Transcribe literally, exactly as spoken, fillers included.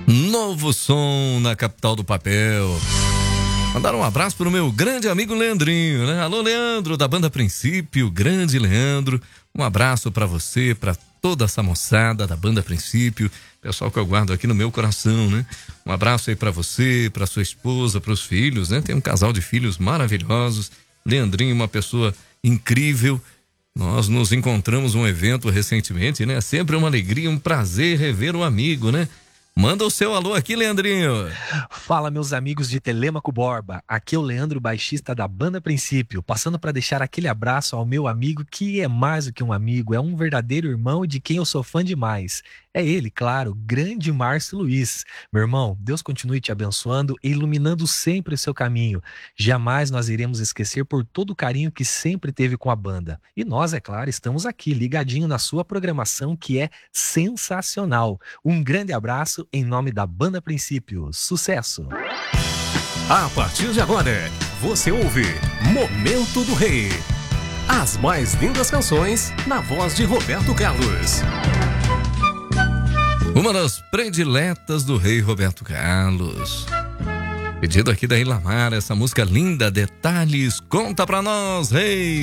Novo som na capital do papel. Mandar um abraço pro meu grande amigo Leandrinho, né? Alô, Leandro, da banda Princípio, grande Leandro. Um abraço pra você, pra toda essa moçada da banda Princípio, pessoal que eu guardo aqui no meu coração, né? Um abraço aí pra você, pra sua esposa, pros filhos, né? Tem um casal de filhos maravilhosos. Leandrinho, uma pessoa incrível. Nós nos encontramos num evento recentemente, né? Sempre uma alegria, um prazer rever um amigo, né? Manda o seu alô aqui, Leandrinho. Fala, meus amigos de Telêmaco Borba. Aqui é o Leandro, baixista da banda Princípio, passando para deixar aquele abraço ao meu amigo que é mais do que um amigo, é um verdadeiro irmão de quem eu sou fã demais. É ele, claro, grande Márcio Luiz. Meu irmão, Deus continue te abençoando e iluminando sempre o seu caminho. Jamais nós iremos esquecer por todo o carinho que sempre teve com a banda. E nós, é claro, estamos aqui ligadinho na sua programação, que é sensacional. Um grande abraço em nome da banda Princípio. Sucesso! A partir de agora, você ouve Momento do Rei. As mais lindas canções na voz de Roberto Carlos. Uma das prediletas do rei Roberto Carlos. Pedido aqui da Ilamar, essa música linda, Detalhes. Conta pra nós, rei!